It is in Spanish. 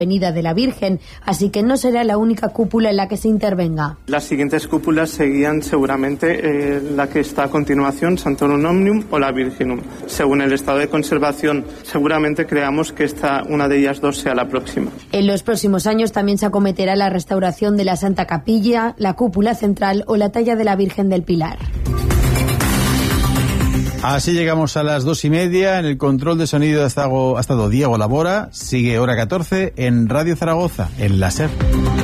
Venida de la Virgen, así que no será la única cúpula en la que se intervenga. Las siguientes cúpulas seguían seguramente la que está a continuación, Santorum Omnium o la Virginum. Según el estado de conservación, seguramente creamos que una de ellas dos sea la próxima. En los próximos años también se acometerá la restauración de la Santa Capilla, la cúpula central o la talla de la Virgen del Pilar. Así llegamos a las 2:30. En el control de sonido ha estado Diego Labora. Sigue hora 14 en Radio Zaragoza, en la SER.